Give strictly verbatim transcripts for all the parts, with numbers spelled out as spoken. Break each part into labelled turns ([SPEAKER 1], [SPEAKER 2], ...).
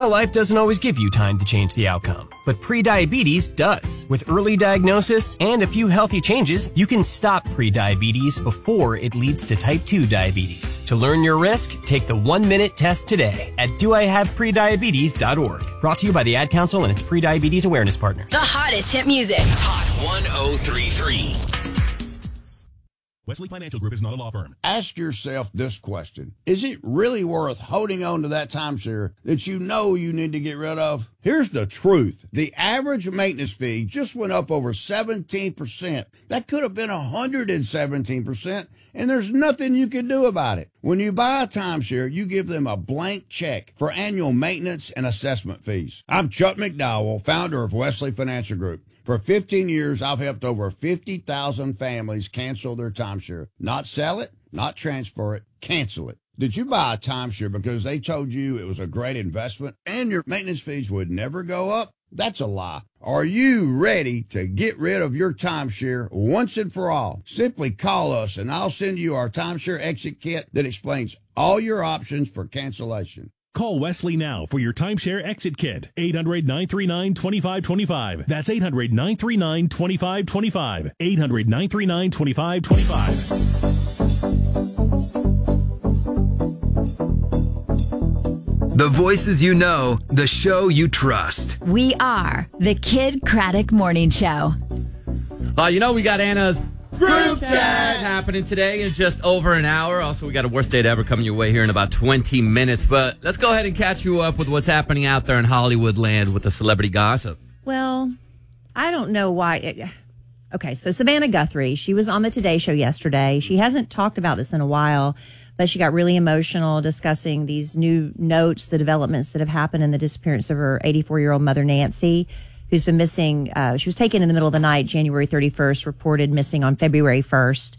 [SPEAKER 1] Real life doesn't always give you time to change the outcome, but prediabetes does. With early diagnosis and a few healthy changes, you can stop prediabetes before it leads to type two diabetes. To learn your risk, take the one-minute test today at do I have prediabetes dot org. Brought to you by the Ad Council and its prediabetes awareness partners.
[SPEAKER 2] The hottest hit music.
[SPEAKER 3] Hot one oh three three.
[SPEAKER 4] Wesley Financial Group is not a law firm.
[SPEAKER 5] Ask yourself this question. Is it really worth holding on to that timeshare that you know you need to get rid of? Here's the truth. The average maintenance fee just went up over seventeen percent. That could have been one hundred seventeen percent, and there's nothing you can do about it. When you buy a timeshare, you give them a blank check for annual maintenance and assessment fees. I'm Chuck McDowell, founder of Wesley Financial Group. For fifteen years, I've helped over fifty thousand families cancel their timeshare. Not sell it, not transfer it, cancel it. Did you buy a timeshare because they told you it was a great investment and your maintenance fees would never go up? That's a lie. Are you ready to get rid of your timeshare once and for all? Simply call us and I'll send you our timeshare exit kit that explains all your options for cancellation.
[SPEAKER 4] Call Wesley now for your timeshare exit kit. eight hundred, nine three nine, two five two five. That's eight hundred, nine three nine, two five two five. eight hundred, nine three nine, two five two five.
[SPEAKER 6] The voices you know, the show you trust.
[SPEAKER 2] We are the Kid Craddock Morning Show.
[SPEAKER 7] Uh, you know, we got Anna's Group Chat happening today in just over an hour. Also, we got a worst date ever coming your way here in about twenty minutes. But let's go ahead and catch you up with what's happening out there in Hollywood land with the celebrity gossip.
[SPEAKER 8] Well, I don't know why. It, okay, so Savannah Guthrie, she was on the Today Show yesterday. She hasn't talked about this in a while, but she got really emotional discussing these new notes, the developments that have happened in the disappearance of her eighty-four-year-old mother, Nancy, who's been missing. Uh, she was taken in the middle of the night, January thirty-first, reported missing on February first.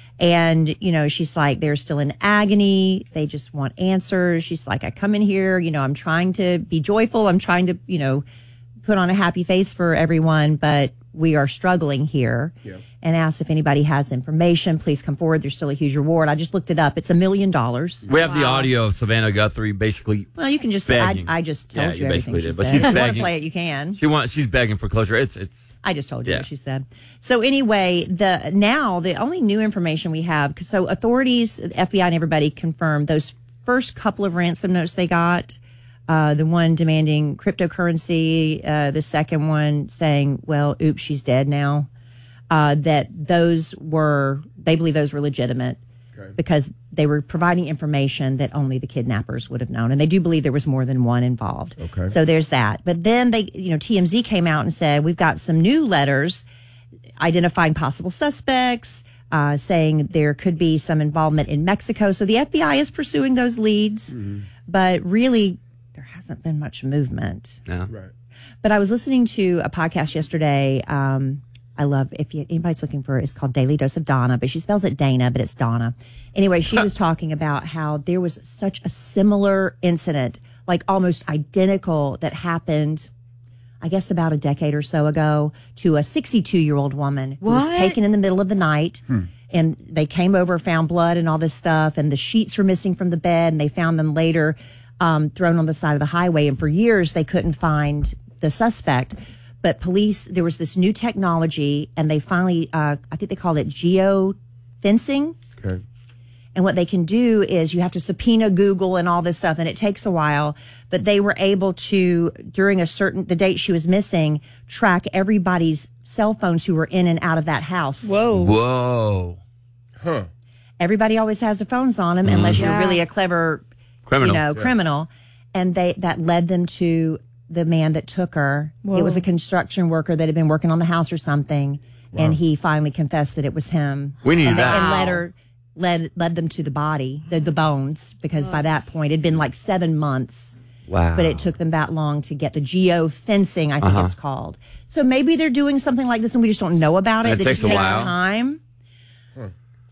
[SPEAKER 8] And, you know, she's like, they're still in agony. They just want answers. She's like, I come in here, you know, I'm trying to be joyful. I'm trying to, you know, put on a happy face for everyone, but we are struggling here. Yeah. And asked if anybody has information, please come forward. There's still a huge reward. I just looked it up. It's a million dollars.
[SPEAKER 7] We have wow. the audio of Savannah Guthrie basically.
[SPEAKER 8] Well, you can just. I, I just told
[SPEAKER 7] yeah,
[SPEAKER 8] you,
[SPEAKER 7] you
[SPEAKER 8] everything
[SPEAKER 7] basically
[SPEAKER 8] she
[SPEAKER 7] did.
[SPEAKER 8] said.
[SPEAKER 7] But she's
[SPEAKER 8] if you
[SPEAKER 7] begging.
[SPEAKER 8] want to play it, you can.
[SPEAKER 7] She wants. She's begging for closure. It's. It's.
[SPEAKER 8] I just told you
[SPEAKER 7] yeah.
[SPEAKER 8] what she said. So anyway, the now the only new information we have. So authorities, the F B I, and everybody confirmed those first couple of ransom notes they got. Uh, the one demanding cryptocurrency. Uh, the second one saying, "Well, oops, she's dead now." Uh, that those were, they believe those were legitimate okay. because they were providing information that only the kidnappers would have known. And they do believe there was more than one involved. Okay. So there's that. But then they, you know, T M Z came out and said, we've got some new letters identifying possible suspects, uh, saying there could be some involvement in Mexico. So the F B I is pursuing those leads, mm-hmm. but really there hasn't been much movement.
[SPEAKER 7] No.
[SPEAKER 5] Right.
[SPEAKER 8] But I was listening to a podcast yesterday, um, I love, if you, anybody's looking for it, it's called Daily Dose of Donna, but she spells it Dana, but it's Donna. Anyway, she was talking about how there was such a similar incident, like almost identical, that happened, I guess about a decade or so ago, to a sixty-two-year-old woman who
[SPEAKER 2] what?
[SPEAKER 8] was taken in the middle of the night.
[SPEAKER 5] Hmm.
[SPEAKER 8] And they came over, found blood and all this stuff, and the sheets were missing from the bed, and they found them later um, thrown on the side of the highway. And for years, they couldn't find the suspect. But police, there was this new technology, and they finally, uh, I think they called it geo-fencing.
[SPEAKER 5] Okay.
[SPEAKER 8] And what they can do is you have to subpoena Google and all this stuff, and it takes a while. But they were able to, during a certain, the date she was missing, track everybody's cell phones who were in and out of that house.
[SPEAKER 2] Whoa.
[SPEAKER 7] Whoa.
[SPEAKER 5] Huh.
[SPEAKER 8] Everybody always has their phones on them, mm-hmm. unless you're
[SPEAKER 2] yeah.
[SPEAKER 8] really a clever
[SPEAKER 7] criminal.
[SPEAKER 8] you know,
[SPEAKER 5] yeah.
[SPEAKER 8] criminal. And they that led them to the man that took her.
[SPEAKER 2] Whoa.
[SPEAKER 8] It was a construction worker that had been working on the house or something, wow. and he finally confessed that it was him.
[SPEAKER 7] We need
[SPEAKER 8] and
[SPEAKER 7] that.
[SPEAKER 8] They, and led her, led led them to the body, the, the bones, because oh. by that point it'd been like seven months.
[SPEAKER 7] Wow!
[SPEAKER 8] But it took them that long to get the geo fencing, I think
[SPEAKER 7] uh-huh.
[SPEAKER 8] it's called. So maybe they're doing something like this, and we just don't know about it.
[SPEAKER 7] And it
[SPEAKER 8] that
[SPEAKER 7] takes
[SPEAKER 8] just
[SPEAKER 7] a
[SPEAKER 8] takes
[SPEAKER 7] while.
[SPEAKER 8] time.
[SPEAKER 5] Huh.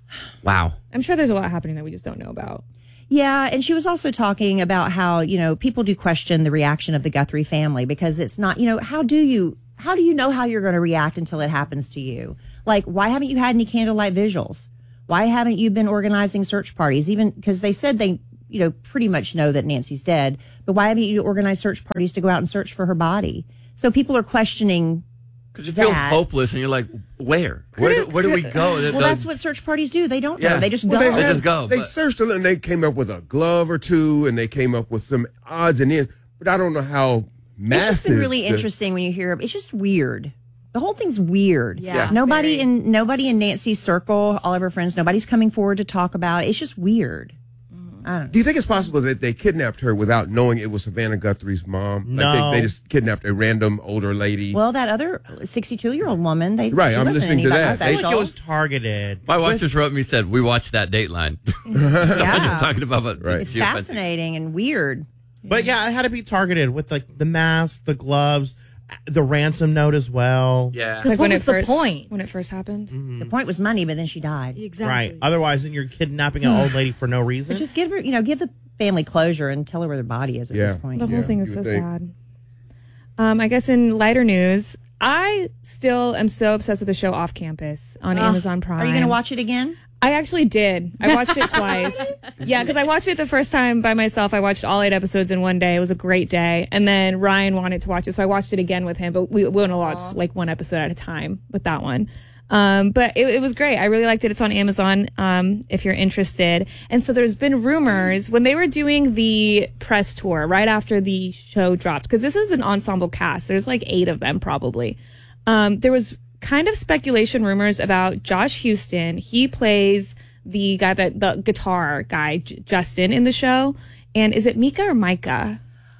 [SPEAKER 7] Wow!
[SPEAKER 9] I'm sure there's a lot happening that we just don't know about.
[SPEAKER 8] Yeah, and she was also talking about how, you know, people do question the reaction of the Guthrie family because it's not, you know, how do you how do you know how you're going to react until it happens to you? Like, why haven't you had any candlelight visuals? Why haven't you been organizing search parties? Even because they said they you know, pretty much know that Nancy's dead. But why haven't you organized search parties to go out and search for her body? So people are questioning.
[SPEAKER 7] Because you feel
[SPEAKER 8] that.
[SPEAKER 7] hopeless, and you're like, where? Where do, where do we go?
[SPEAKER 8] Well, that's what search parties do. They don't
[SPEAKER 7] Yeah.
[SPEAKER 8] know. They just
[SPEAKER 10] Well,
[SPEAKER 8] go.
[SPEAKER 10] they,
[SPEAKER 7] They
[SPEAKER 10] had-
[SPEAKER 7] just go,
[SPEAKER 10] They
[SPEAKER 7] but-
[SPEAKER 10] searched a little, and they came up with a glove or two, and they came up with some odds and ends. But I don't know how massive.
[SPEAKER 8] It's just been really
[SPEAKER 10] the-
[SPEAKER 8] interesting when you hear. It's just weird. The whole thing's weird.
[SPEAKER 9] Yeah.
[SPEAKER 8] Nobody
[SPEAKER 9] Very.
[SPEAKER 8] in nobody in Nancy's circle, all of her friends, nobody's coming forward to talk about it. It's just weird. I don't know.
[SPEAKER 10] Do you think it's possible that they kidnapped her without knowing it was Savannah Guthrie's mom? Like
[SPEAKER 11] No.
[SPEAKER 10] they, they just kidnapped a random older lady.
[SPEAKER 8] Well, that other sixty-two-year-old woman, they
[SPEAKER 10] Right,
[SPEAKER 8] she
[SPEAKER 10] I'm
[SPEAKER 8] wasn't
[SPEAKER 10] listening to
[SPEAKER 8] anybody
[SPEAKER 10] that.
[SPEAKER 11] I feel like
[SPEAKER 8] special.
[SPEAKER 11] it was targeted.
[SPEAKER 7] My wife just wrote me said we watched that Dateline.
[SPEAKER 8] Yeah.
[SPEAKER 7] talking about but
[SPEAKER 10] Right.
[SPEAKER 8] It's
[SPEAKER 7] she offended.
[SPEAKER 8] fascinating and weird.
[SPEAKER 11] But yeah, it had to be targeted with like the mask, the gloves, the ransom note as well.
[SPEAKER 7] Yeah.
[SPEAKER 12] Because
[SPEAKER 9] Like
[SPEAKER 12] what
[SPEAKER 9] when
[SPEAKER 12] was
[SPEAKER 9] it
[SPEAKER 12] the
[SPEAKER 9] first,
[SPEAKER 12] point?
[SPEAKER 9] when it first happened.
[SPEAKER 8] The point was money, but then she died.
[SPEAKER 12] Exactly.
[SPEAKER 11] Right. Otherwise, then you're kidnapping an old lady for no reason.
[SPEAKER 8] But just give her, you know, give the family closure and tell her where their body is at
[SPEAKER 10] Yeah.
[SPEAKER 8] this point.
[SPEAKER 9] The whole
[SPEAKER 10] Yeah,
[SPEAKER 9] thing is
[SPEAKER 10] you
[SPEAKER 9] so
[SPEAKER 10] would think.
[SPEAKER 9] sad. Um, I guess in lighter news, I still am so obsessed with the show Off Campus on
[SPEAKER 12] Ugh.
[SPEAKER 9] Amazon Prime.
[SPEAKER 8] Are you going to watch it again?
[SPEAKER 9] I actually did. I watched it twice. Yeah, because I watched it the first time by myself. I watched all eight episodes in one day. It was a great day. And then Ryan wanted to watch it, so I watched it again with him. But we we only watched like one episode at a time with that one. Um, but it, it was great. I really liked it. It's on Amazon um, if you're interested. And so there's been rumors when they were doing the press tour right after the show dropped, because this is an ensemble cast. There's like eight of them probably. Um, there was kind of speculation rumors about Josh Houston. He plays the guy that the guitar guy, J- Justin, in the show. And is it Mika or Micah?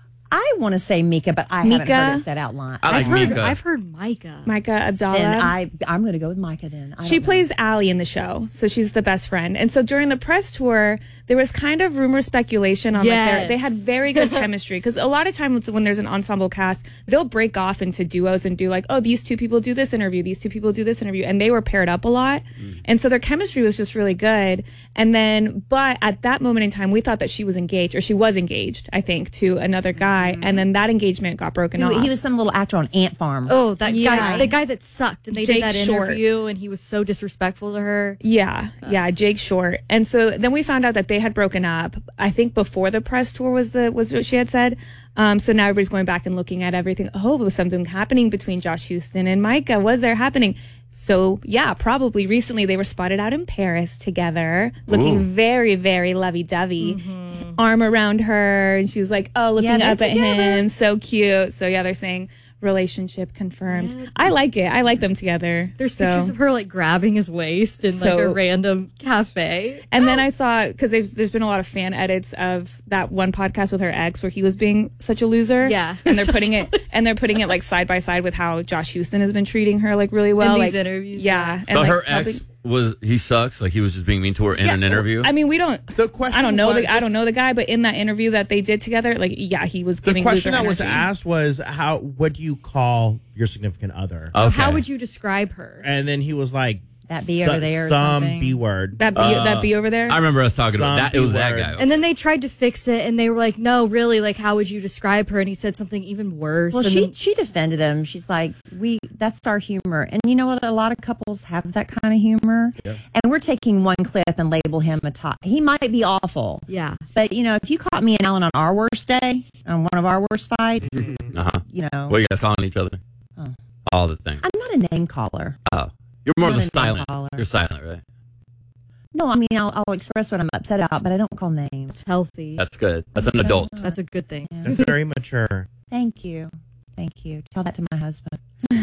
[SPEAKER 8] I want to say Mika, but I haven't
[SPEAKER 9] Mika?
[SPEAKER 8] heard it said out loud.
[SPEAKER 7] I like
[SPEAKER 12] I've heard,
[SPEAKER 7] Mika.
[SPEAKER 12] I've heard Micah.
[SPEAKER 9] Micah Abdallah.
[SPEAKER 8] Then I, I'm going to go with Micah then. I
[SPEAKER 9] She
[SPEAKER 8] don't know.
[SPEAKER 9] plays Allie in the show, so she's the best friend. And so during the press tour, there was kind of rumor speculation on like their,
[SPEAKER 12] Yes.
[SPEAKER 9] they had very good chemistry, because a lot of times when there's an ensemble cast, they'll break off into duos and do like, oh, these two people do this interview, these two people do this interview, and they were paired up a lot, and so their chemistry was just really good. And then, but at that moment in time, we thought that she was engaged, or she was engaged, I think, to another guy, and then that engagement got broken
[SPEAKER 8] He,
[SPEAKER 9] off.
[SPEAKER 8] he was some little actor on Ant Farm.
[SPEAKER 12] Oh, that
[SPEAKER 9] Yeah.
[SPEAKER 12] guy, the guy that sucked, and they
[SPEAKER 9] Jake
[SPEAKER 12] did that
[SPEAKER 9] Short.
[SPEAKER 12] interview, and he was so disrespectful to her.
[SPEAKER 9] Yeah, yeah, Jake Short. And so then we found out that they had broken up. I think before the press tour was the was what she had said. Um, so now everybody's going back and looking at everything. Oh, was something happening between Josh Houston and Micah? Was there happening? So yeah, probably recently they were spotted out in Paris together, looking
[SPEAKER 7] Ooh.
[SPEAKER 9] very, very lovey-dovey. Arm around her, and she was like, "Oh, looking
[SPEAKER 8] Yeah, they're
[SPEAKER 9] up at
[SPEAKER 8] together.
[SPEAKER 9] him, so cute." So yeah, they're saying relationship confirmed. I like it. I like them together.
[SPEAKER 12] There's
[SPEAKER 9] So-
[SPEAKER 12] pictures of her like grabbing his waist in like
[SPEAKER 9] So-
[SPEAKER 12] a random cafe.
[SPEAKER 9] And then I saw, because there's been a lot of fan edits of that one podcast with her ex where he was being such a loser.
[SPEAKER 12] Yeah.
[SPEAKER 9] And they're putting it, and they're putting it like side by side with how Josh Houston has been treating her like really well.
[SPEAKER 12] In these
[SPEAKER 9] like,
[SPEAKER 12] interviews,
[SPEAKER 9] Yeah.
[SPEAKER 12] yeah.
[SPEAKER 9] And,
[SPEAKER 7] So
[SPEAKER 9] like,
[SPEAKER 7] her
[SPEAKER 9] helping-
[SPEAKER 7] ex was he sucks? Like he was just being mean to her in
[SPEAKER 9] Yeah,
[SPEAKER 7] an interview.
[SPEAKER 9] I mean, we don't.
[SPEAKER 11] The question
[SPEAKER 9] I don't know.
[SPEAKER 11] was-
[SPEAKER 9] the, I don't know the guy, but in that interview that they did together, like, yeah, he was
[SPEAKER 11] The
[SPEAKER 9] giving.
[SPEAKER 11] question
[SPEAKER 9] loser
[SPEAKER 11] that was
[SPEAKER 9] energy.
[SPEAKER 11] asked was, "How? What do you call your significant other?"
[SPEAKER 7] Okay.
[SPEAKER 12] How would you describe her?
[SPEAKER 11] And then he was like,
[SPEAKER 8] That B
[SPEAKER 11] "So-
[SPEAKER 8] over there or
[SPEAKER 11] some
[SPEAKER 8] something."
[SPEAKER 11] B word."
[SPEAKER 9] That B,
[SPEAKER 7] Uh,
[SPEAKER 9] that B over there.
[SPEAKER 7] I remember us talking about
[SPEAKER 11] Some
[SPEAKER 7] that. It was that
[SPEAKER 11] B-word.
[SPEAKER 7] guy.
[SPEAKER 12] And then they tried to fix it, and they were like, "No, really, like, how would you describe her?" And he said something even worse.
[SPEAKER 8] Well,
[SPEAKER 12] and
[SPEAKER 8] she
[SPEAKER 12] then-
[SPEAKER 8] she defended him. She's like, "We that's our humor," and you know what? A lot of couples have that kind of humor. And we're taking one clip and label him a top. He might be awful,
[SPEAKER 12] yeah.
[SPEAKER 8] but you know, if you caught me and Alan on our worst day, on one of our worst fights,
[SPEAKER 7] Uh huh.
[SPEAKER 8] you know,
[SPEAKER 7] What are you guys calling each other?
[SPEAKER 8] Oh.
[SPEAKER 7] All the things.
[SPEAKER 8] I'm not a name caller.
[SPEAKER 7] Oh, you're more of
[SPEAKER 8] Not
[SPEAKER 7] the
[SPEAKER 8] a name
[SPEAKER 7] silent.
[SPEAKER 8] caller.
[SPEAKER 7] You're silent, right?
[SPEAKER 8] No, I mean I'll, I'll express what I'm upset about, but I don't call names.
[SPEAKER 12] It's healthy.
[SPEAKER 7] That's good. That's an adult.
[SPEAKER 12] That's a good thing.
[SPEAKER 11] That's very mature.
[SPEAKER 8] Thank you, thank you. Tell that to my husband.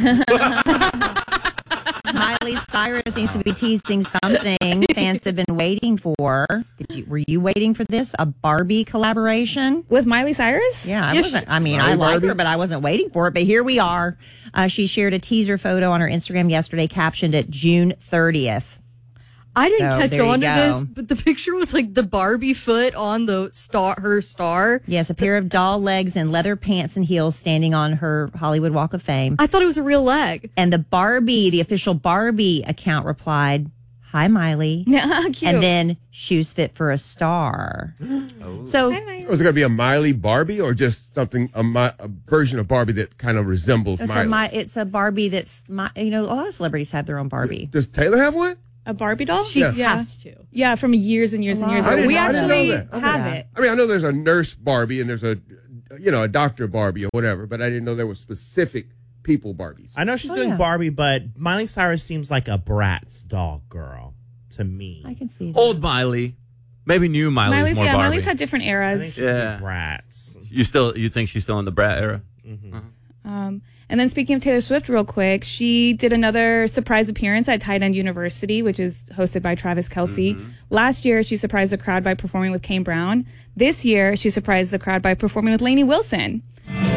[SPEAKER 8] Miley Cyrus seems to be teasing something fans have been waiting for. Did you? Were you waiting for this? A Barbie collaboration
[SPEAKER 9] with Miley Cyrus?
[SPEAKER 8] Yeah, I
[SPEAKER 12] Yeah,
[SPEAKER 8] wasn't.
[SPEAKER 12] she-
[SPEAKER 8] I mean,
[SPEAKER 10] Miley
[SPEAKER 8] I like
[SPEAKER 10] Barbie?
[SPEAKER 8] her, but I wasn't waiting for it. But here we are. Uh, she shared a teaser photo on her Instagram yesterday, captioned it June thirtieth.
[SPEAKER 12] I didn't
[SPEAKER 8] So,
[SPEAKER 12] catch
[SPEAKER 8] there you
[SPEAKER 12] on to
[SPEAKER 8] go.
[SPEAKER 12] this, but the picture was like the Barbie foot on the star, her star.
[SPEAKER 8] Yes, a pair of doll legs and leather pants and heels standing on her Hollywood Walk of Fame.
[SPEAKER 12] I thought it was a real leg.
[SPEAKER 8] And the Barbie, the official Barbie account replied, "Hi, Miley."
[SPEAKER 9] Yeah, cute.
[SPEAKER 8] And then shoes fit for a star. So
[SPEAKER 9] Hi, Miley.
[SPEAKER 10] So is it going to be a Miley Barbie or just something, a, Mi- a version of Barbie that kind of resembles
[SPEAKER 8] it's
[SPEAKER 10] Miley?
[SPEAKER 8] a, my, it's a Barbie that's, my, you know, a lot of celebrities have their own Barbie.
[SPEAKER 10] Does Taylor have one?
[SPEAKER 9] A Barbie doll?
[SPEAKER 12] She
[SPEAKER 10] Yeah.
[SPEAKER 12] has to.
[SPEAKER 9] Yeah, from years and years and years
[SPEAKER 10] I
[SPEAKER 9] ago.
[SPEAKER 10] didn't-
[SPEAKER 9] We
[SPEAKER 10] I didn't know
[SPEAKER 9] actually
[SPEAKER 10] that. Okay.
[SPEAKER 9] have
[SPEAKER 8] Yeah.
[SPEAKER 9] it.
[SPEAKER 10] I mean, I know there's a nurse Barbie and there's a, you know, a doctor Barbie or whatever, but I didn't know there were specific people Barbies.
[SPEAKER 11] I know she's
[SPEAKER 8] Oh,
[SPEAKER 11] doing
[SPEAKER 8] yeah.
[SPEAKER 11] Barbie, but Miley Cyrus seems like a Bratz doll girl to me.
[SPEAKER 8] I can see that.
[SPEAKER 7] Old Miley. Maybe new Miley's,
[SPEAKER 9] Miley's,
[SPEAKER 7] more
[SPEAKER 9] yeah,
[SPEAKER 7] Barbie.
[SPEAKER 9] Miley's had different
[SPEAKER 11] I think
[SPEAKER 9] eras.
[SPEAKER 11] she's
[SPEAKER 7] Yeah.
[SPEAKER 11] Bratz.
[SPEAKER 7] You still you think she's still in the brat era?
[SPEAKER 9] Um, and then speaking of Taylor Swift real quick, she did another surprise appearance at Tight End University, which is hosted by Travis Kelce.
[SPEAKER 7] Mm-hmm.
[SPEAKER 9] Last year, she surprised the crowd by performing with Kane Brown. This year, she surprised the crowd by performing with Lainey Wilson.